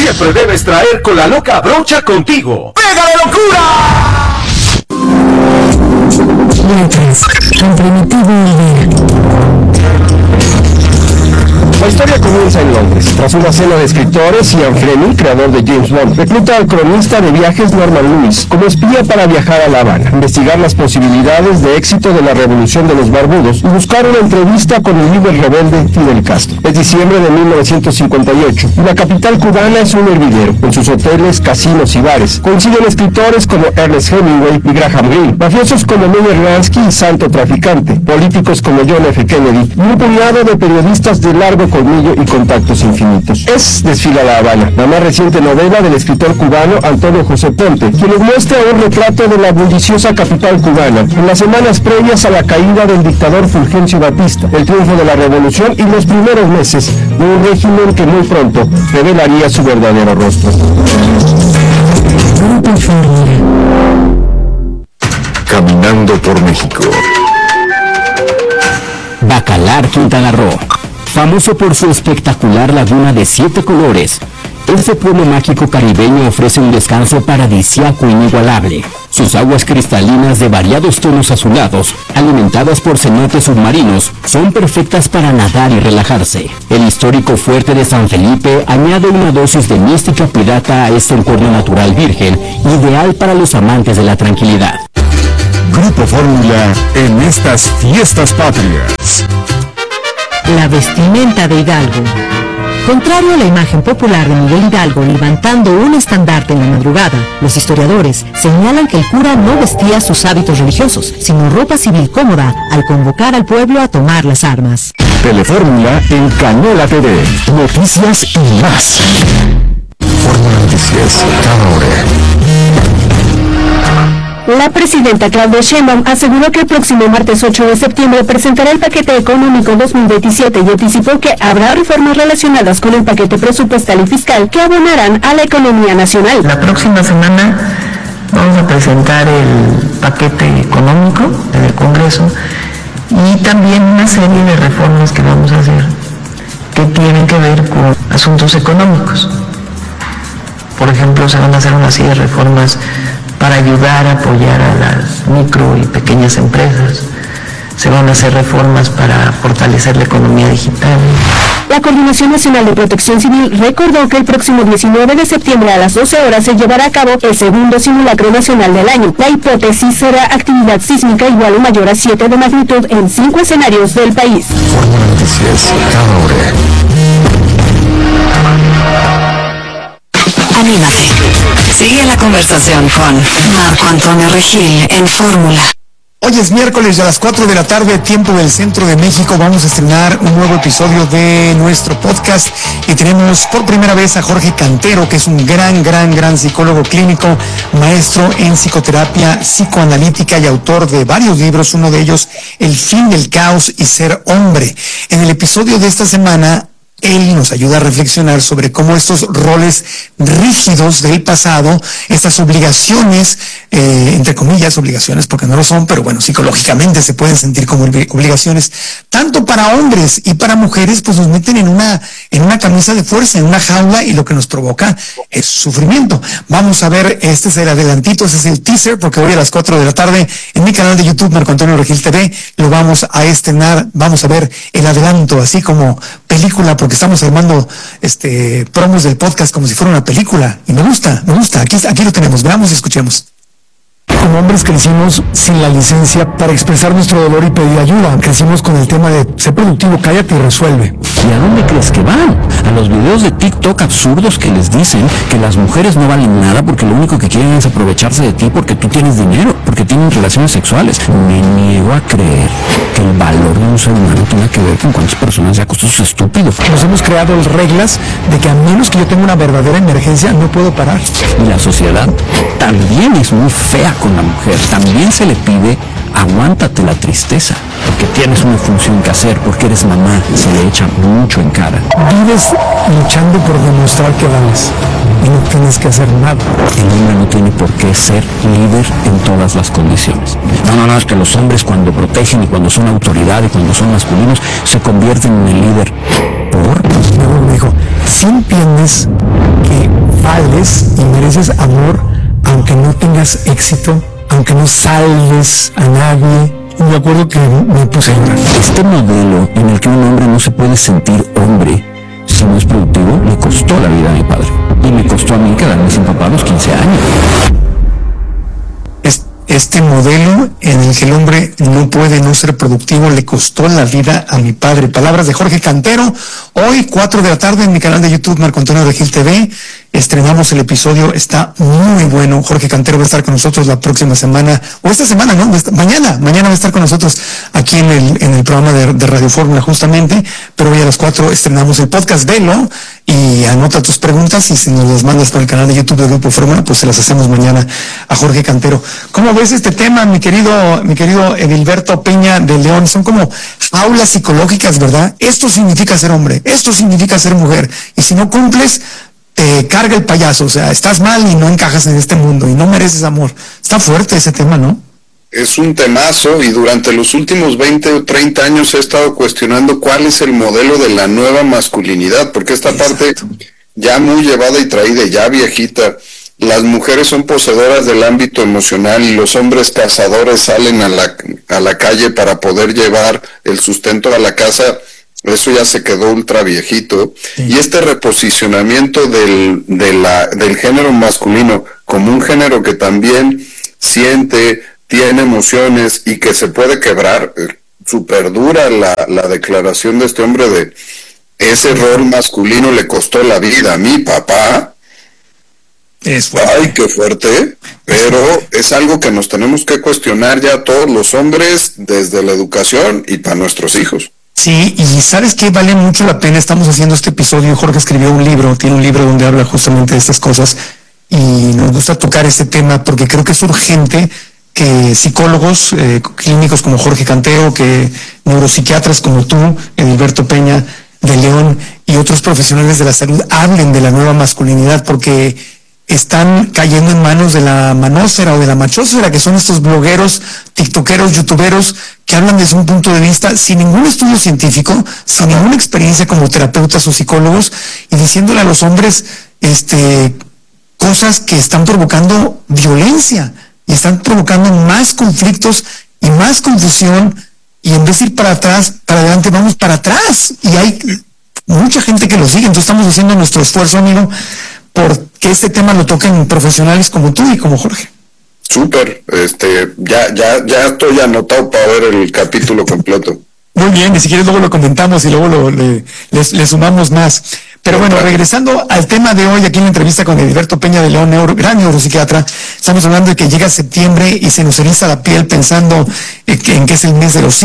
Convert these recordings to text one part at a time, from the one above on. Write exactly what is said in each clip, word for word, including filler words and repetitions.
siempre debes traer con la loca brocha contigo. ¡Pega de locura! Letras, con Primitivo y La historia comienza en Londres. Tras una cena de escritores, Ian Fleming, creador de James Bond, recluta al cronista de viajes Norman Lewis como espía para viajar a La Habana, investigar las posibilidades de éxito de la revolución de los barbudos y buscar una entrevista con el líder rebelde Fidel Castro. Es diciembre de mil novecientos cincuenta y ocho y la capital cubana es un hervidero. En sus hoteles, casinos y bares coinciden escritores como Ernest Hemingway y Graham Greene, mafiosos como Meyer Lansky y Santo Traficante, políticos como John F. Kennedy y un puñado de periodistas de largo colmillo y contactos infinitos. Es Desfila La Habana, la más reciente novela del escritor cubano Antonio José Ponte, quien nos muestra un retrato de la bulliciosa capital cubana en las semanas previas a la caída del dictador Fulgencio Batista, el triunfo de la revolución y los primeros meses de un régimen que muy pronto revelaría su verdadero rostro. Caminando por México. Bacalar, Quintana Roo. Famoso por su espectacular laguna de siete colores, este pueblo mágico caribeño ofrece un descanso paradisíaco inigualable. Sus aguas cristalinas de variados tonos azulados, alimentadas por cenotes submarinos, son perfectas para nadar y relajarse. El histórico fuerte de San Felipe añade una dosis de mística pirata a este entorno natural virgen, ideal para los amantes de la tranquilidad. Grupo Fórmula en estas fiestas patrias. La vestimenta de Hidalgo. Contrario a la imagen popular de Miguel Hidalgo levantando un estandarte en la madrugada, los historiadores señalan que el cura no vestía sus hábitos religiosos, sino ropa civil cómoda al convocar al pueblo a tomar las armas. Telefórmula en Canela T V. Noticias y más. Fórmula Noticias, cada hora. La presidenta Claudia Sheinbaum aseguró que el próximo martes ocho de septiembre presentará el paquete económico dos mil veintisiete y anticipó que habrá reformas relacionadas con el paquete presupuestal y fiscal que abonarán a la economía nacional. La próxima semana vamos a presentar el paquete económico en el Congreso y también una serie de reformas que vamos a hacer que tienen que ver con asuntos económicos. Por ejemplo, se van a hacer una serie de reformas para ayudar a apoyar a las micro y pequeñas empresas. Se van a hacer reformas para fortalecer la economía digital. La Coordinación Nacional de Protección Civil recordó que el próximo diecinueve de septiembre a las doce horas se llevará a cabo el segundo simulacro nacional del año. La hipótesis será actividad sísmica igual o mayor a siete de magnitud en cinco escenarios del país. Fórmula Noticias, cada hora. Anímate. Sigue la conversación con Marco Antonio Regil en Fórmula. Hoy es miércoles a las cuatro de la tarde, tiempo del centro de México. Vamos a estrenar un nuevo episodio de nuestro podcast y tenemos por primera vez a Jorge Cantero, que es un gran, gran, gran psicólogo clínico, maestro en psicoterapia psicoanalítica y autor de varios libros, uno de ellos, El fin del caos y ser hombre. En el episodio de esta semana, él nos ayuda a reflexionar sobre cómo estos roles rígidos del pasado, estas obligaciones, eh, entre comillas obligaciones, porque no lo son, pero bueno, psicológicamente se pueden sentir como obligaciones, tanto para hombres y para mujeres, pues nos meten en una, en una camisa de fuerza, en una jaula, y lo que nos provoca es sufrimiento. Vamos a ver, este es el adelantito, este es el teaser, porque hoy a las cuatro de la tarde en mi canal de YouTube, Marco Antonio Regil T V, lo vamos a estrenar, vamos a ver el adelanto, así como película, porque estamos armando este promos del podcast como si fuera una película, y me gusta, me gusta, aquí, aquí lo tenemos, veamos y escuchemos. Como hombres crecimos sin la licencia para expresar nuestro dolor y pedir ayuda. Crecimos con el tema de ser productivo, cállate y resuelve. ¿Y a dónde crees que van? A los videos de TikTok absurdos que les dicen que las mujeres no valen nada porque lo único que quieren es aprovecharse de ti porque tú tienes dinero, porque tienen relaciones sexuales. Me niego a creer que el valor de un ser humano tenga que ver con cuántas personas se acostó sus estúpidos. Nos hemos creado reglas de que a menos que yo tenga una verdadera emergencia no puedo parar. Y la sociedad también es muy fea con la mujer. También se le pide, aguántate la tristeza, porque tienes una función que hacer, porque eres mamá, y se le echa mucho en cara. Vives luchando por demostrar que vales y no tienes que hacer nada. El hombre no tiene por qué ser líder en todas las condiciones. No, no, no, es que los hombres cuando protegen y cuando son autoridad y cuando son masculinos se convierten en el líder. ¿Por? Luego me dijo, si entiendes que vales y mereces amor aunque no tengas éxito, aunque no salves a nadie. Y me acuerdo que me puse a llorar. Este modelo en el que un hombre no se puede sentir hombre si no es productivo, le costó la vida a mi padre. Y me costó a mí quedarme sin papá a los quince años. Este modelo en el que el hombre no puede no ser productivo le costó la vida a mi padre. Palabras de Jorge Cantero. Hoy, cuatro de la tarde, en mi canal de YouTube, Marco Antonio Regil T V, estrenamos el episodio. Está muy bueno. Jorge Cantero va a estar con nosotros la próxima semana, o esta semana, ¿no? Mañana, mañana va a estar con nosotros aquí en el, en el programa de, de Radio Fórmula, justamente. Pero hoy a las cuatro estrenamos el podcast. Velo y anota tus preguntas, y si nos las mandas por el canal de YouTube del Grupo Fórmula, pues se las hacemos mañana a Jorge Cantero. ¿Cómo ves este tema, mi querido, mi querido Edilberto Peña de León? Son como jaulas psicológicas, ¿verdad? Esto significa ser hombre, esto significa ser mujer, y si no cumples, te carga el payaso. O sea, estás mal y no encajas en este mundo y no mereces amor. Está fuerte ese tema, ¿no? Es un temazo, y durante los últimos veinte o treinta años he estado cuestionando cuál es el modelo de la nueva masculinidad, porque esta Exacto. parte ya muy llevada y traída, ya viejita. Las mujeres son poseedoras del ámbito emocional y los hombres cazadores salen a la, a la calle para poder llevar el sustento a la casa. Eso ya se quedó ultra viejito. Sí. Y este reposicionamiento del, de la, del género masculino como un género que también siente, tiene emociones y que se puede quebrar, súper dura la, la declaración de este hombre de ese rol masculino le costó la vida a mi papá. Es fuerte. Ay, qué fuerte, pero es algo que nos tenemos que cuestionar ya todos los hombres desde la educación y para nuestros hijos. Sí, y ¿sabes qué? Vale mucho la pena. Estamos haciendo este episodio. Jorge escribió un libro, tiene un libro donde habla justamente de estas cosas, y nos gusta tocar este tema porque creo que es urgente que psicólogos eh, clínicos como Jorge Cantero, que neuropsiquiatras como tú, Edilberto Peña de León, y otros profesionales de la salud hablen de la nueva masculinidad, porque están cayendo en manos de la manósfera o de la machósfera, que son estos blogueros, tiktokeros, youtuberos, que hablan desde un punto de vista sin ningún estudio científico, sin ninguna experiencia como terapeutas o psicólogos, y diciéndole a los hombres este cosas que están provocando violencia y están provocando más conflictos y más confusión, y en vez de ir para atrás, para adelante, vamos para atrás, y hay mucha gente que lo sigue. Entonces estamos haciendo nuestro esfuerzo, amigo, por que este tema lo toquen profesionales como tú y como Jorge. Súper, este, ya, ya, ya estoy anotado para ver el capítulo completo. Muy bien, y si quieres luego lo comentamos y luego lo, le, le, le sumamos más. Pero bueno, regresando al tema de hoy, aquí en la entrevista con Edilberto Peña de León, neuro, gran neuropsiquiatra, estamos hablando de que llega septiembre y se nos eriza la piel pensando eh, que, en que es el mes de los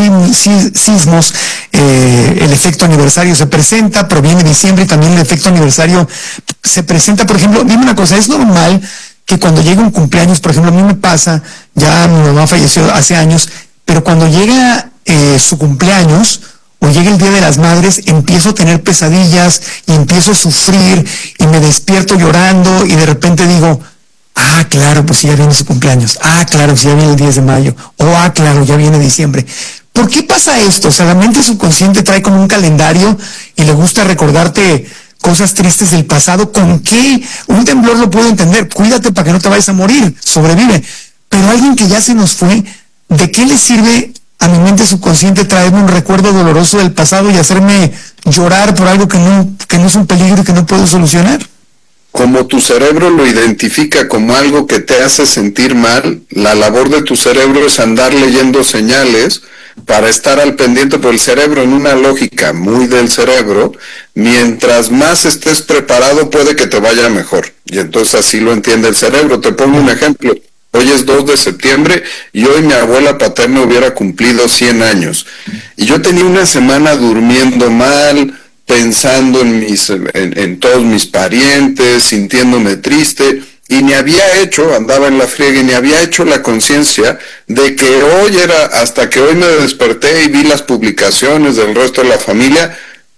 sismos, eh, el efecto aniversario se presenta, proviene diciembre, y también el efecto aniversario se presenta. Por ejemplo, dime una cosa, ¿es normal que cuando llega un cumpleaños, por ejemplo, a mí me pasa, ya mi mamá falleció hace años, pero cuando llega eh, su cumpleaños, o llega el Día de las Madres, empiezo a tener pesadillas y empiezo a sufrir y me despierto llorando, y de repente digo, ah, claro, pues sí, ya viene su cumpleaños, ah, claro, pues ya viene el diez de mayo, o ah, claro, ya viene diciembre. ¿Por qué pasa esto? O sea, la mente subconsciente trae como un calendario y le gusta recordarte cosas tristes del pasado. ¿Con qué? Un temblor lo puedo entender, cuídate para que no te vayas a morir, sobrevive. Pero alguien que ya se nos fue, ¿de qué le sirve a mi mente subconsciente traerme un recuerdo doloroso del pasado y hacerme llorar por algo que no, que no es un peligro y que no puedo solucionar? Como tu cerebro lo identifica como algo que te hace sentir mal, la labor de tu cerebro es andar leyendo señales para estar al pendiente, por el cerebro, en una lógica muy del cerebro, mientras más estés preparado puede que te vaya mejor, y entonces así lo entiende el cerebro. Te pongo un ejemplo. Hoy es dos de septiembre y hoy mi abuela paterna hubiera cumplido cien años. Y yo tenía una semana durmiendo mal, pensando en, mis, en, en todos mis parientes, sintiéndome triste, y ni había hecho, andaba en la friega, y ni había hecho la conciencia de que hoy era, hasta que hoy me desperté y vi las publicaciones del resto de la familia,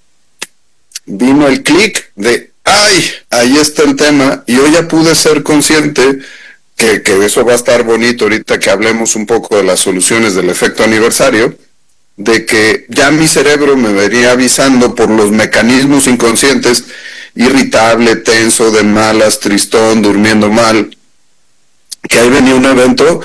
vino el clic de, ay, ahí está el tema, y hoy ya pude ser consciente Que, que eso va a estar bonito ahorita que hablemos un poco de las soluciones del efecto aniversario, de que ya mi cerebro me venía avisando por los mecanismos inconscientes irritable, tenso, de malas, tristón, durmiendo mal, que ahí venía un evento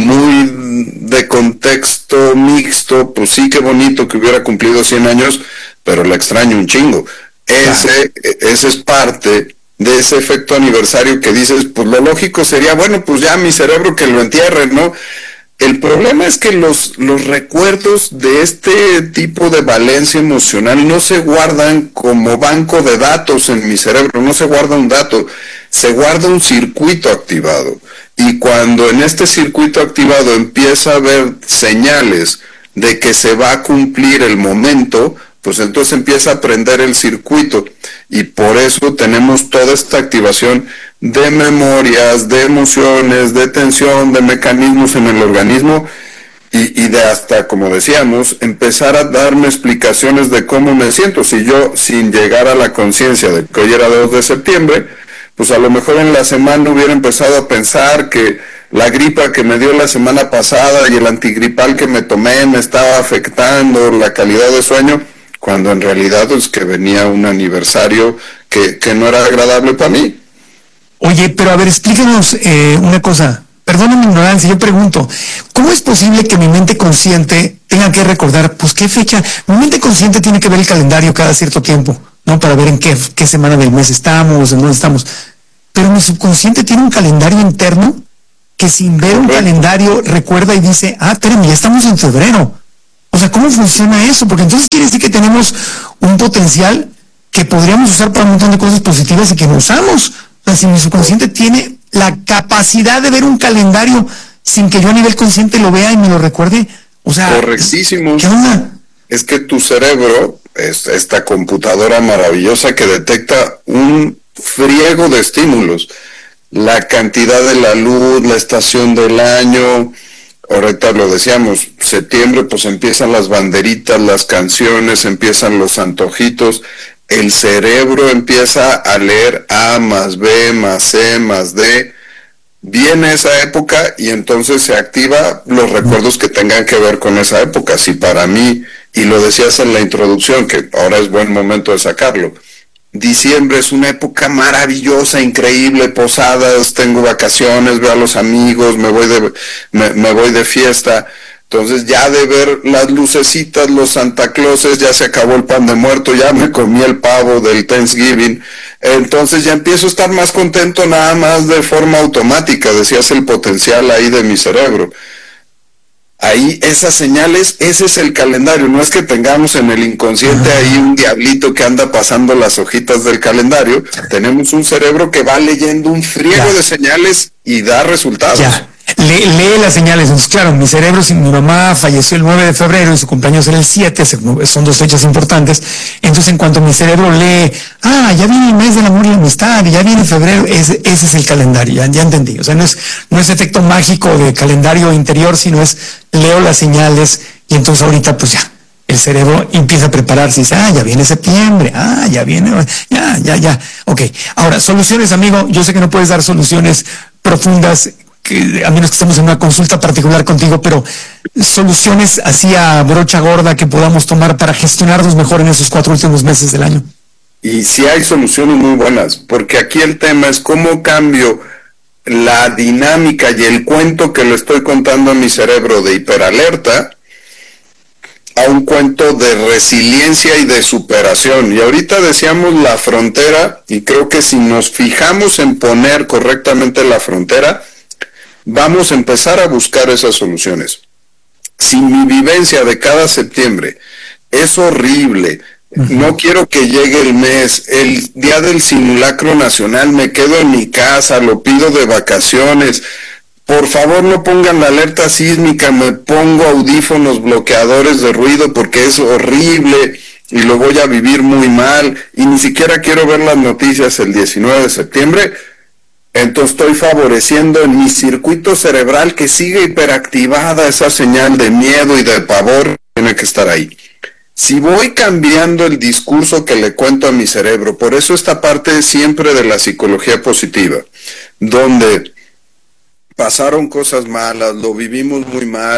muy de contexto mixto, pues sí, qué bonito que hubiera cumplido cien años, pero la extraño un chingo. Ese, ese es parte de ese efecto aniversario que dices, pues lo lógico sería, bueno, pues ya mi cerebro que lo entierre, ¿no? El problema es que los, los recuerdos de este tipo de valencia emocional no se guardan como banco de datos en mi cerebro, no se guarda un dato, se guarda un circuito activado. Y cuando en este circuito activado empieza a haber señales de que se va a cumplir el momento, pues entonces empieza a prender el circuito, y por eso tenemos toda esta activación de memorias, de emociones, de tensión, de mecanismos en el organismo, y, y de hasta, como decíamos, empezar a darme explicaciones de cómo me siento. Si yo, sin llegar a la conciencia de que hoy era dos de septiembre, pues a lo mejor en la semana hubiera empezado a pensar que la gripa que me dio la semana pasada y el antigripal que me tomé me estaba afectando la calidad de sueño, cuando en realidad es que venía un aniversario que, que no era agradable para mí. Oye, pero a ver, explícanos eh, una cosa, perdona mi ignorancia, yo pregunto, ¿cómo es posible que mi mente consciente tenga que recordar, pues qué fecha? Mi mente consciente tiene que ver el calendario cada cierto tiempo, ¿no? Para ver en qué, qué semana del mes estamos, en dónde estamos. Pero mi subconsciente tiene un calendario interno que sin ver un calendario recuerda y dice, ah, espérame, ya estamos en febrero. O sea, ¿cómo funciona eso? Porque entonces quiere decir que tenemos un potencial que podríamos usar para un montón de cosas positivas y que no usamos. O sea, si mi subconsciente tiene la capacidad de ver un calendario sin que yo a nivel consciente lo vea y me lo recuerde, o sea... Correctísimo. ¿Qué onda? Es que tu cerebro, es esta computadora maravillosa que detecta un friego de estímulos, la cantidad de la luz, la estación del año... Ahorita lo decíamos, septiembre, pues empiezan las banderitas, las canciones, empiezan los antojitos, el cerebro empieza a leer A más B más C más D, viene esa época y entonces se activa los recuerdos que tengan que ver con esa época. Si para mí, y lo decías en la introducción, que ahora es buen momento de sacarlo, diciembre es una época maravillosa, increíble, posadas, tengo vacaciones, veo a los amigos, me voy de, me, me voy de fiesta. Entonces ya de ver las lucecitas, los Santa Clauses, ya se acabó el pan de muerto, ya me comí el pavo del Thanksgiving. Entonces ya empiezo a estar más contento nada más de forma automática, decías el potencial ahí de mi cerebro. Ahí esas señales, ese es el calendario, no es que tengamos en el inconsciente ahí un diablito que anda pasando las hojitas del calendario, tenemos un cerebro que va leyendo un friego ya. de señales y da resultados. Ya. Lee, lee las señales. Entonces, claro, mi cerebro, si mi mamá falleció el nueve de febrero y su cumpleaños era el siete, son dos fechas importantes, entonces en cuanto mi cerebro lee, ah, ya viene el mes del amor y la amistad, y ya viene febrero, ese, ese es el calendario, ya, ya entendí. O sea, no es, no es efecto mágico de calendario interior, sino es leo las señales y entonces ahorita pues ya, el cerebro empieza a prepararse y dice, ah, ya viene septiembre, ah, ya viene, ya, ya, ya. Ok, ahora, soluciones, amigo, yo sé que no puedes dar soluciones profundas, que, a menos que estemos en una consulta particular contigo, pero soluciones así a brocha gorda que podamos tomar para gestionarnos mejor en esos cuatro últimos meses del año. Y sí hay soluciones muy buenas, porque aquí el tema es cómo cambio la dinámica y el cuento que le estoy contando a mi cerebro de hiperalerta a un cuento de resiliencia y de superación. Y ahorita decíamos la frontera, y creo que si nos fijamos en poner correctamente la frontera, vamos a empezar a buscar esas soluciones. Si mi vivencia de cada septiembre es horrible, uh-huh. no quiero que llegue el mes, el día del simulacro nacional, me quedo en mi casa, lo pido de vacaciones, por favor no pongan la alerta sísmica, me pongo audífonos bloqueadores de ruido porque es horrible y lo voy a vivir muy mal y ni siquiera quiero ver las noticias el diecinueve de septiembre, entonces estoy favoreciendo en mi circuito cerebral que sigue hiperactivada esa señal de miedo y de pavor, tiene que estar ahí. Si voy cambiando el discurso que le cuento a mi cerebro, por eso esta parte siempre de la psicología positiva, donde pasaron cosas malas, lo vivimos muy mal,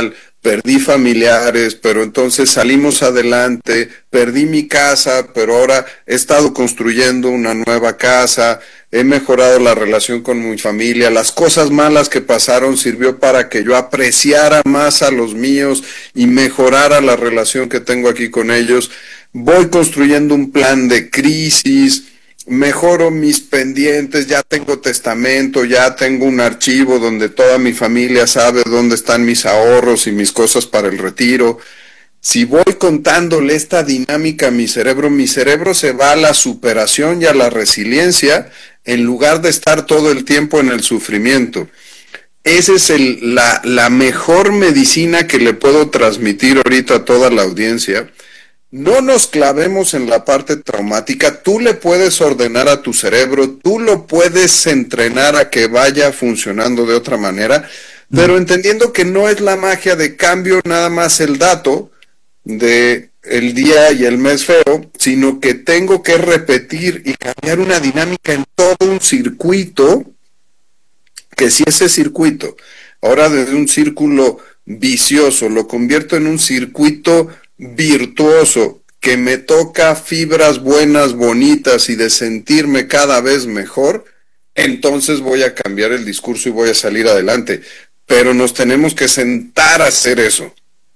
perdí familiares, pero entonces salimos adelante, perdí mi casa, pero ahora he estado construyendo una nueva casa, he mejorado la relación con mi familia, las cosas malas que pasaron sirvió para que yo apreciara más a los míos y mejorara la relación que tengo aquí con ellos. Voy construyendo un plan de crisis, mejoro mis pendientes, ya tengo testamento, ya tengo un archivo donde toda mi familia sabe dónde están mis ahorros y mis cosas para el retiro. Si voy contándole esta dinámica a mi cerebro, mi cerebro se va a la superación y a la resiliencia en lugar de estar todo el tiempo en el sufrimiento. Esa es el, la, la mejor medicina que le puedo transmitir ahorita a toda la audiencia. No nos clavemos en la parte traumática, tú le puedes ordenar a tu cerebro, tú lo puedes entrenar a que vaya funcionando de otra manera, pero entendiendo que no es la magia de cambio nada más el dato de el día y el mes feo, sino que tengo que repetir y cambiar una dinámica en todo un circuito, que si ese circuito, ahora desde un círculo vicioso, lo convierto en un circuito virtuoso, que me toca fibras buenas, bonitas y de sentirme cada vez mejor, entonces voy a cambiar el discurso y voy a salir adelante. Pero nos tenemos que sentar a hacer eso.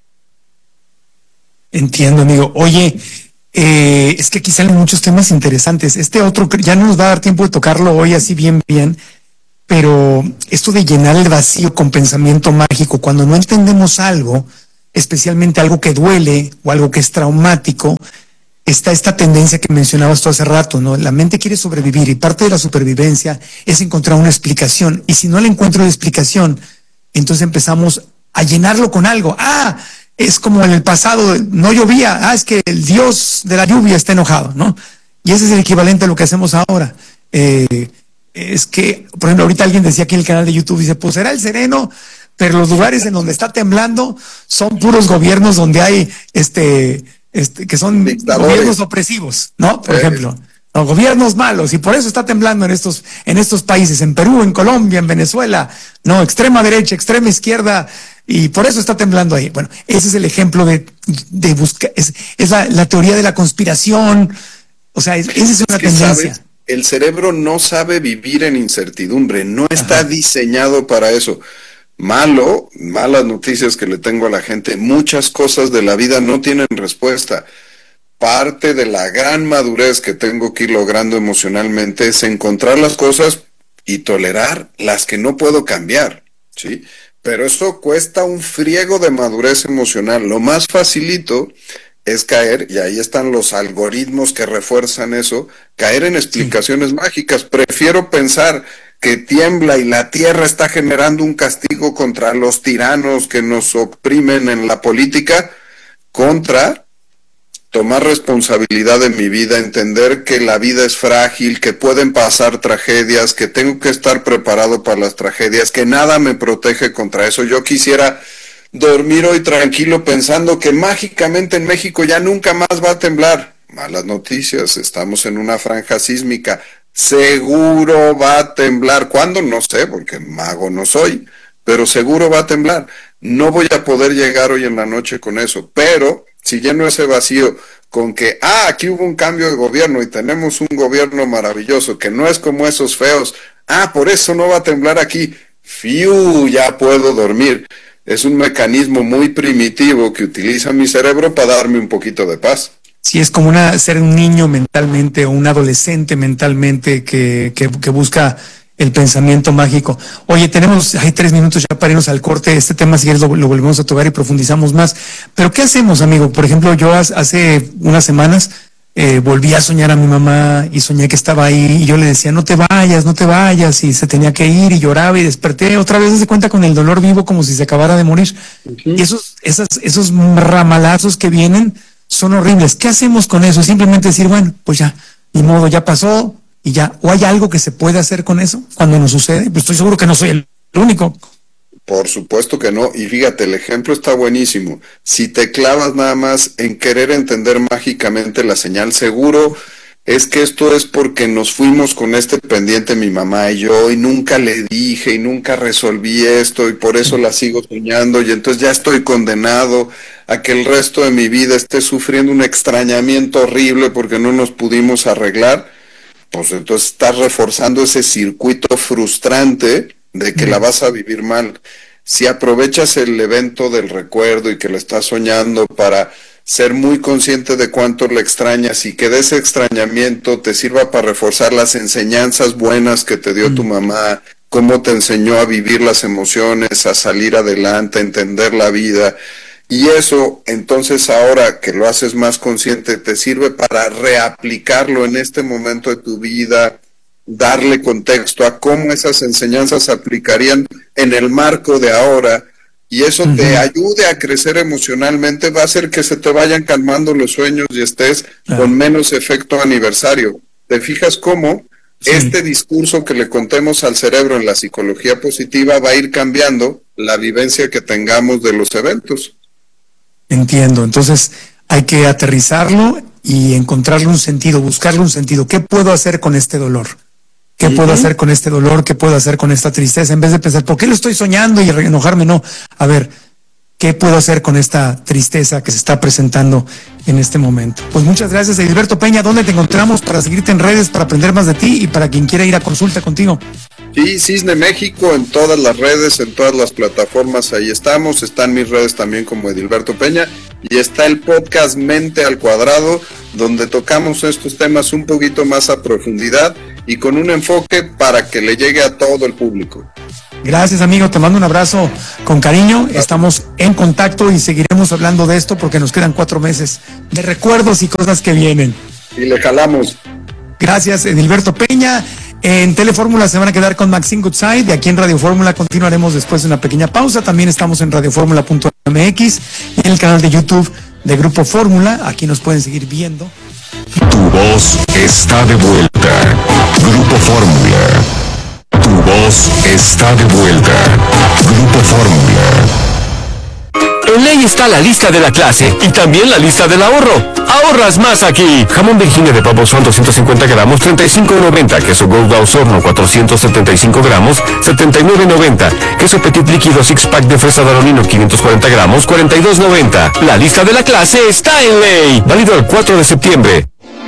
Entiendo, amigo. Oye, eh, es que aquí salen muchos temas interesantes. Este otro, ya no nos va a dar tiempo de tocarlo hoy así bien, bien, pero esto de llenar el vacío con pensamiento mágico, cuando no entendemos algo, especialmente algo que duele o algo que es traumático, está esta tendencia que mencionabas tú hace rato, ¿no? La mente quiere sobrevivir y parte de la supervivencia es encontrar una explicación. Y si no le encuentro la explicación, entonces empezamos a llenarlo con algo. Ah, es como en el pasado, no llovía. Ah, es que el Dios de la lluvia está enojado, ¿no? Y ese es el equivalente a lo que hacemos ahora. Eh, es que, por ejemplo, ahorita alguien decía aquí en el canal de YouTube, dice, pues será el sereno, pero los lugares en donde está temblando son puros gobiernos donde hay, este, este, que son dictadores, gobiernos opresivos, ¿no? Por eh. ejemplo, los gobiernos malos, y por eso está temblando en estos, en estos países, en Perú, en Colombia, en Venezuela, no, extrema derecha, extrema izquierda, y por eso está temblando ahí. Bueno, ese es el ejemplo de, de buscar, es, es la, la teoría de la conspiración, o sea, es, esa es una es que tendencia. ¿Sabes? El cerebro no sabe vivir en incertidumbre, no está Ajá. diseñado para eso. Malo, malas noticias que le tengo a la gente, muchas cosas de la vida no tienen respuesta. Parte de la gran madurez que tengo que ir logrando emocionalmente es encontrar las cosas y tolerar las que no puedo cambiar, ¿sí? Pero eso cuesta un friego de madurez emocional. Lo más facilito es caer, y ahí están los algoritmos que refuerzan eso, caer en explicaciones sí. mágicas. Prefiero pensar que tiembla y la tierra está generando un castigo contra los tiranos que nos oprimen en la política, contra tomar responsabilidad de mi vida, entender que la vida es frágil, que pueden pasar tragedias, que tengo que estar preparado para las tragedias, que nada me protege contra eso. Yo quisiera dormir hoy tranquilo pensando que mágicamente en México ya nunca más va a temblar. Malas noticias, estamos en una franja sísmica. Seguro va a temblar. ¿Cuándo? No sé, porque mago no soy, pero seguro va a temblar. No voy a poder llegar hoy en la noche con eso, pero si lleno ese vacío con que, ah, aquí hubo un cambio de gobierno y tenemos un gobierno maravilloso que no es como esos feos, ah, por eso no va a temblar aquí, fiu, ya puedo dormir. Es un mecanismo muy primitivo que utiliza mi cerebro para darme un poquito de paz. Sí, es como una, ser un niño mentalmente o un adolescente mentalmente que, que, que busca el pensamiento mágico. Oye, tenemos, hay tres minutos ya para irnos al corte. Este tema, si quieres, lo, lo volvemos a tocar y profundizamos más. Pero, ¿qué hacemos, amigo? Por ejemplo, yo hace unas semanas eh, volví a soñar a mi mamá y soñé que estaba ahí y yo le decía, no te vayas, no te vayas, y se tenía que ir y lloraba y desperté otra vez, se cuenta con el dolor vivo como si se acabara de morir. Uh-huh. Y esos, esas, esos ramalazos que vienen son horribles. ¿Qué hacemos con eso? Simplemente decir, bueno, pues ya, ni modo, ya pasó y ya. ¿O hay algo que se puede hacer con eso cuando nos sucede? Pues estoy seguro que no soy el único. Por supuesto que no. Y fíjate, el ejemplo está buenísimo. Si te clavas nada más en querer entender mágicamente la señal, seguro es que esto es porque nos fuimos con este pendiente mi mamá y yo, y nunca le dije, y nunca resolví esto, y por eso la sigo soñando, y entonces ya estoy condenado a que el resto de mi vida esté sufriendo un extrañamiento horrible porque no nos pudimos arreglar. Pues entonces estás reforzando ese circuito frustrante de que la vas a vivir mal. Si aprovechas el evento del recuerdo y que lo estás soñando para ser muy consciente de cuánto le extrañas y que de ese extrañamiento te sirva para reforzar las enseñanzas buenas que te dio mm. tu mamá, cómo te enseñó a vivir las emociones, a salir adelante, a entender la vida. Y eso, entonces ahora que lo haces más consciente, te sirve para reaplicarlo en este momento de tu vida, darle contexto a cómo esas enseñanzas se aplicarían en el marco de ahora, y eso uh-huh. te ayude a crecer emocionalmente, va a hacer que se te vayan calmando los sueños y estés claro. con menos efecto aniversario. ¿Te fijas cómo sí. este discurso que le contemos al cerebro en la psicología positiva va a ir cambiando la vivencia que tengamos de los eventos? Entiendo, entonces hay que aterrizarlo y encontrarle un sentido, buscarle un sentido. ¿Qué puedo hacer con este dolor? ¿Qué uh-huh. puedo hacer con este dolor? ¿Qué puedo hacer con esta tristeza? En vez de pensar, ¿por qué lo estoy soñando y enojarme? No, a ver, ¿qué puedo hacer con esta tristeza que se está presentando en este momento? Pues muchas gracias, Edilberto Peña. ¿Dónde te encontramos para seguirte en redes, para aprender más de ti y para quien quiera ir a consulta contigo? Sí, Cisne México, en todas las redes, en todas las plataformas, ahí estamos. Están mis redes también como Edilberto Peña. Y está el podcast Mente al Cuadrado, donde tocamos estos temas un poquito más a profundidad y con un enfoque para que le llegue a todo el público. Gracias, amigo, te mando un abrazo con cariño. Estamos en contacto y seguiremos hablando de esto porque nos quedan cuatro meses de recuerdos y cosas que vienen. Y le jalamos. Gracias, Edilberto Peña. En Telefórmula se van a quedar con Maxine Goodside, y aquí en Radio Fórmula continuaremos después de una pequeña pausa. También estamos en radioformula punto m x, en el canal de YouTube de Grupo Fórmula. Aquí nos pueden seguir viendo. Tu voz está de vuelta. Grupo Fórmula. Tu voz está de vuelta. Grupo Fórmula. En Ley está la lista de la clase y también la lista del ahorro. ¡Ahorras más aquí! Jamón Virginia de pavo son doscientos cincuenta gramos, treinta y cinco noventa. Queso Gouda Osorno, cuatrocientos setenta y cinco gramos, setenta y nueve noventa. Queso Petit líquido six pack de fresa Danonino, quinientos cuarenta gramos, cuarenta y dos noventa. La lista de la clase está en Ley. Válido el cuatro de septiembre.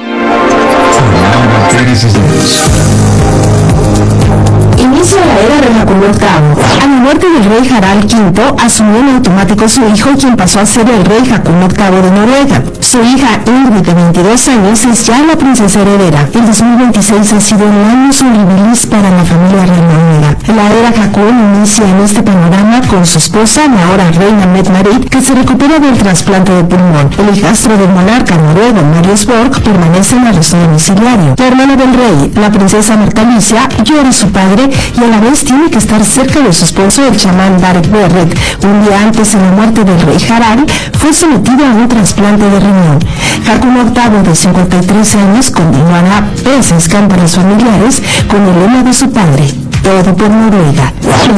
Inicia la era de Jacobo octavo. A la muerte del rey Harald quinto, asumió en automático su hijo, quien pasó a ser el rey Jacobo octavo de Noruega. Su hija Ingrid, de veintidós años, es ya la princesa heredera. El dos mil veintiséis ha sido un año horribilis para la familia reina. La era Jacobo inicia en este panorama con su esposa, la ahora reina Mette-Marit, que se recupera del trasplante de pulmón. El hijastro del monarca noruego, Marius Borg, permanece en arresto domiciliario. La hermana del rey, la princesa Marta Lucia, llora a su padre y a la vez tiene que estar cerca de su esposo, el chamán Darek Berret. Un día antes de la muerte del rey Harald, fue sometido a un trasplante de riñón. Jacobo octavo, de cincuenta y tres años, continuará, pese a escándalos familiares, con el lema de su padre: todo por Noruega.